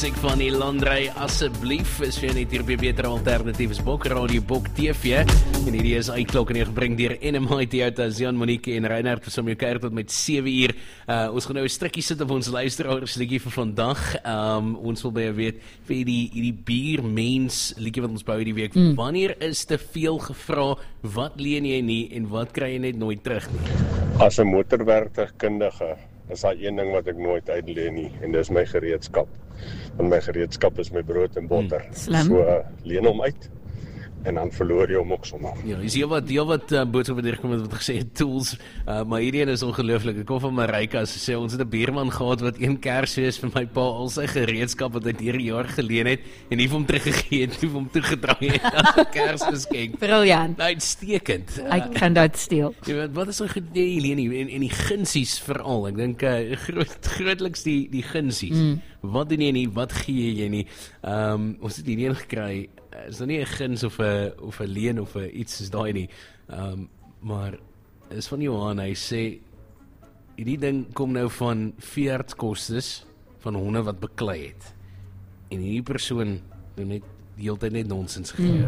musiek van die Landry, asseblief, is vir net hier by Beter Alternatief, is Bok Radio, Bok TV, en hierdie is uitklok en hier gebring dier NMI Theater, Jan Monique en Reinhard, som jou keir tot met 7 uur, ons gaan nou 'n stukkie sit op ons luisteraars liedjie vir vandag, ons wil by jou weet, vir die biermens liedjie wat ons bou die week, wanneer is te veel gevra, wat leen jy nie, en wat kry jy net nooit terug nie? As 'n motorwerktuigkundige, is daar een ding wat ek nooit uitleen nie, en dis my gereedskap. Want my gereedskap is my brood en botter. So leen hom uit, en dan verloor jy hom ook sommer. Ja, is heel wat boodskappe deurgekom wat gesê het, tools, maar hierdie een is ongelooflik. Ek kom van Marika, sy sê, ons het 'n buurman gehad wat een Kersfees vir my pa al sy gereedskap wat hy hierdie jaar geleen het, en nie vir hom teruggegee het, nie vir hom toegedraai het, as 'n Kersgeskenk. Briljant. Uitstekend. Ek kan dit steel. Jy weet, wat is so goed jy leen nie, en die gunsies veral, ek dink, grootliks die gunsies. Wat doen jy nie, wat gee jy nie, ons het hierdie een gekry, is nou nie 'n guns of 'n leen of 'n iets is daai nie, maar is van Johan, hy sê hierdie ding kom nou van veeartskostes van honde wat beklei het, en hierdie persoon doen net die hele tyd net nonsens gegee.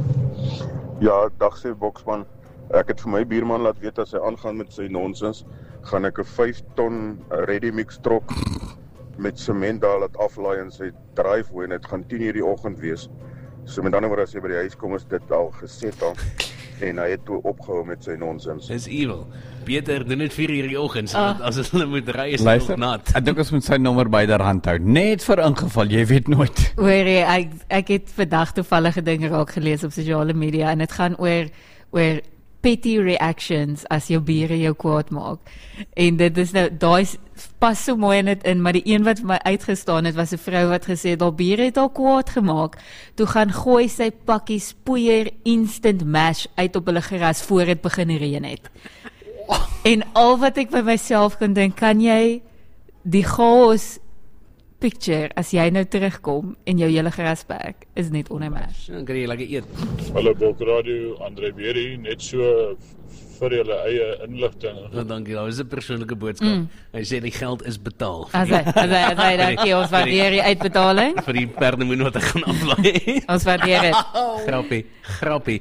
Ja, dag sê Boksman, ek het vir my buurman laat weet as hy aangaan met sy nonsens, gaan ek 'n 5 ton ready mix trok met sement daar laat aflaai in sy driveway, en dit gaan 10:00 die oggend wees. So met ander woorde, as jy by die huis kom, is dit al geset al, en hy het toe opgehou met sy nonsens. Dis evil. Beter doen dit 4:00 die oggend, so as hulle moet ry, is Luister, nog nat. Ek dink ons moet sy nommer byderhand hou, net vir ingeval, jy weet nooit. Hoorie, ek het vandag toevallige dinge raak gelees op sosiale media, en dit gaan oor petty reactions as jou bure jou kwaad maak. En dit is nou, daai pas so mooi in dit in, maar die een wat vir my uitgestaan het, was 'n vrou wat gesê het, al bure het al kwaad gemaak, toe gaan gooi sy pakkies poeier instant mash uit op hulle gras voor dit begin reën het. En al wat ek by myself kan dink, kan jy die chaos picture, as jy nou terugkom en jou hele grasperk is net onder mash. Dan kan jy lekker eet. Hallo Bok Radio, Andre Berry, net so vir julle eie inligting. Nou, dankie, dat is 'n persoonlike boodskap. Hy sê die geld is betaal. As hy dankie, ons waardeer die uitbetaling. Vir die perdemoen wat ek gaan aflaai. Ons waardeer dit. Grappie.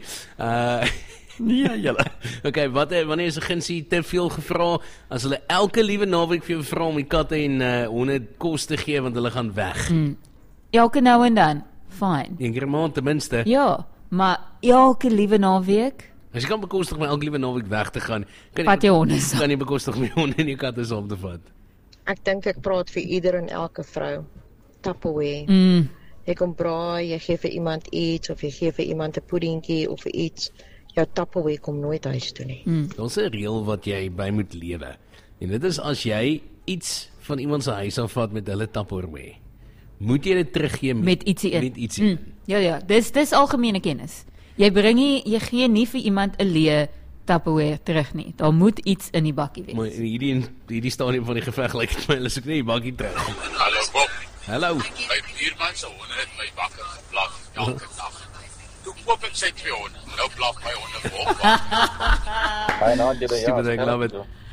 Ja, julle. Okay, wanneer is 'n gunsie te veel gevra, as hulle elke liewe naweek vir jou vra om die katte en honde kos te gee, want hulle gaan weg. Elke nou en dan, fine. Een keer 'n maand ten minste. Ja, maar elke liewe naweek, As jy kan bekostig om elke liewe naweek weg te gaan, vat jou honde saam. Kan jy bekostig om jou honde en jou katte saam te vat? Ek dink ek praat vir ieder en elke vrou. Tupperware. Jy kom braai, jy gee vir iemand iets, of jy gee vir iemand 'n puddingkie of iets. Jou Tupperware kom nooit huis toe nie. Daar's 'n reël wat jy by moet lewe. En dit is as jy iets van iemand se huis afvat met hulle Tupperware, moet jy dit teruggee met ietsie in. Met ietsie in. Ja, dis algemene kennis. Jy gee nie vir iemand 'n leë Tupperware terug nie. Daar moet iets in die bakkie wees. Maar hierdie stadium van die geveg lyk dit my, hulle soek nie die bakkie terug. Hallo Bok. Hallo. My buurman se honde het my bakker geblaf elke dag. Toe koop ek sy 2 honde. Nou blaf my honde Bok. Stupid, ek love it.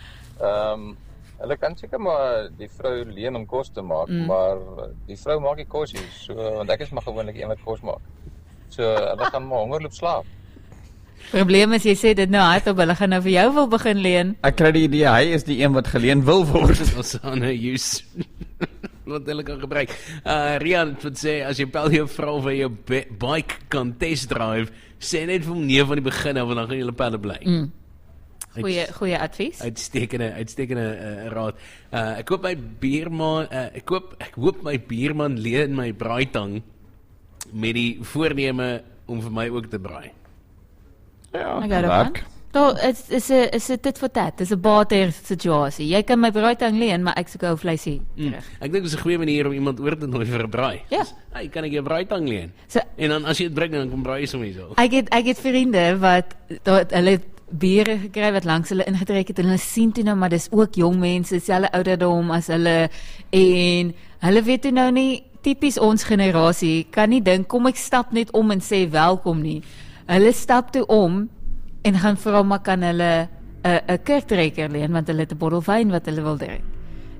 Hulle kan seker maar die vrou leen om kos te maak, maar die vrou maak die kos nie, so, want ek is maar gewoonlik een wat kos maak. So, hulle gaan maar hongerloop slaap. Probleem is, jy sê dit nou hardop, hulle gaan nou vir jou wil begin leen. Ek kry die idee, hy is die een wat geleen wil word. Ons aan 'n use wat hulle kan gebruik. Rian wat sê, as jy bel jou vrou vir jou bike kan test drive, sê net vir hom nee van die begin af, want dan gaan julle pelle bly. Goeie advies. Uitstekende raad. Ek hoop my buurman, ek hoop my buurman leen my braaitang met die voorneme om vir my ook te braai. Ja, werk. Is 'n tit vir tat. Dis 'n barter situasie. Jy kan my braaitang leen, maar ek soek ou vleisie terug. Ek dink dit is 'n goeie manier om iemand oor te nooi vir 'n braai. Ja. Hey, kan ek jou braaitang leen? So, en dan as jy dit bring, dan kom braai sommer so. Ek het vriende wat hulle bure gekry wat langs hulle ingetrek het en hulle sien toe nou, maar dis ook jong mense, dieselfde ouderdom as hulle, en hulle weet toe nou nie, tipies ons generasie, kan nie dink, kom ek stap net om en sê welkom nie. Hulle stap toe om en gaan vra, maar kan hulle 'n kurktrekker leen, want hulle het 'n bottel wyn wat hulle wil drink.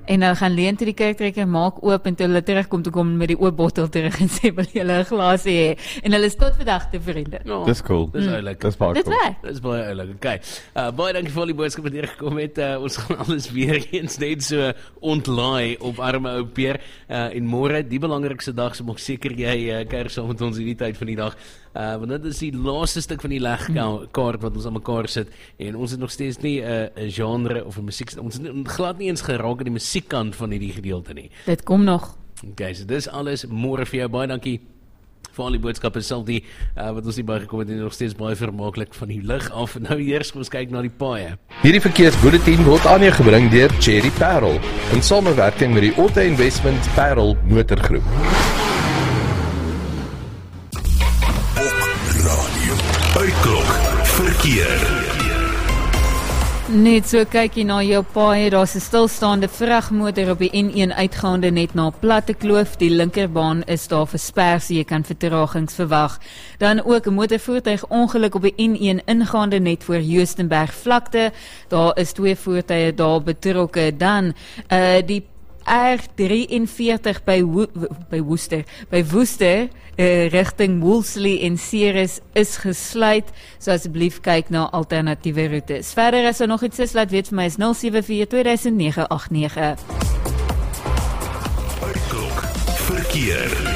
En hulle gaan leen toe die kurktrekker maak oop en toe hulle terugkom toe kom met die oop bottel terug en sê wil julle 'n glasie hê. En hulle is tot vandag te vriende. Oh, Dis cool. Dis oulik. Dis baie Dit cool. werk. Dis baie oulik. Okay. Baie dankie vir al die boodskappe wat deurgekom het. Ons gaan alles weer eens net so ontlaai op arme ou Peer. En môre, die belangrikste dag, so maak seker jy kuier saam met ons hierdie tyd van die dag. Want dit is die laaste stuk van die legkaart wat ons aan mekaar sit en ons het nog steeds nie 'n genre of 'n musiek, ons het glad nie eens geraak aan die musiekkant van hierdie gedeelte nie. Dit kom nog. Okay, so dis alles môre vir jou. Baie dankie vir al die boodskappe, self die wat ons nie bygekom het en nog steeds baie vermaaklik van die lig af. Nou eers kom ons kyk na die paaie. Hierdie verkeersbulletin word aan jou gebring deur Cherry Parel in samewerking met die Auto Investment Parel Motorgroep. Uitklok verkeer. Net so kyk jy na jou paai, daar's 'n stilstaande vragmotor op die N1 uitgaande net na Platte Kloof. Die linkerbaan is daar versper, so jy kan vertragings verwag. Dan ook 'n motorvoertuig ongeluk op die N1 ingaande net voor Joostenberg vlakte. Daar is 2 voertuie daar betrokke. Dan die R43 by Woester rigting Woolsley en Ceres is gesluit, so asseblief kyk na alternatiewe roetes. Verder as nog iets is, laat weet vir my is 074-2009-89. Uitklok verkeer.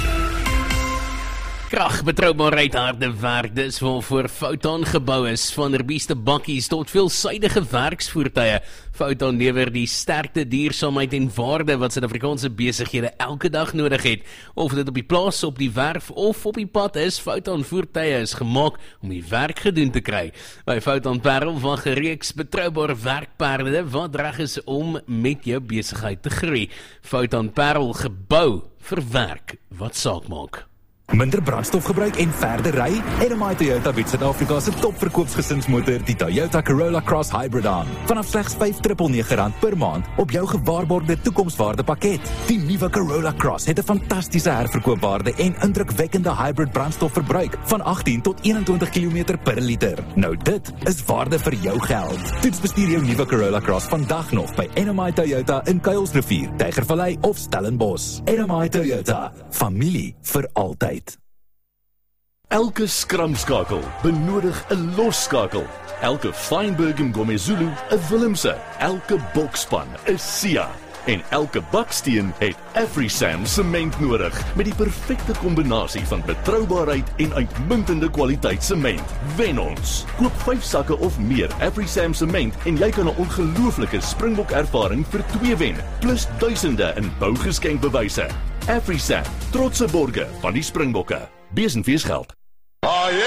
Krag, betroubaarheid, harde werk, dis waarvoor Foton gebou is, van Herbieste bakkies tot veelsuidige werksvoertuie. Foton lewer die sterkte, duursaamheid en waarde wat Suid-Afrikaanse besighede elke dag nodig het. Of dit op die plaas, op die werf of op die pad is, Foton voertuie is gemaak om die werk gedoen te kry. By Foton Parel wag 'n reeks betroubare werkperde wat reg is om met jou besigheid te groei. Foton Parel gebou vir werk wat saak maak. Minder brandstofgebruik en verder ry? NMI Toyota bied Suid-Afrika se topverkoopsgesinsmotor, die Toyota Corolla Cross Hybrid aan. Vanaf slegs R599 per maand op jou gewaarborgde toekomswaarde pakket. Die nuwe Corolla Cross het 'n fantastiese herverkoopwaarde en indrukwekkende hybrid brandstofverbruik van 18 tot 21 km per liter. Nou dit is waarde vir jou geld. Toets bestuur jou nuwe Corolla Cross vandag nog by NMI Toyota in Kuilsrivier, Tygervallei of Stellenbosch. NMI Toyota, familie vir altyd. Elke skramskakel benodig 'n losskakel. Elke Feinberg en Gomezulu 'n Willemse. Elke bokspan 'n Sia. En elke baksteen het AfriSam sement nodig met die perfekte kombinasie van betroubaarheid en uitmuntende kwaliteit sement. Wen ons. Koop 5 sakke of meer AfriSam sement en jy kan 'n ongelooflike Springbok ervaring vir 2 wen, plus duisende in bougeskenkbewyse. AfriSam, trotse borge van die Springbokke. Besenfeesgeld.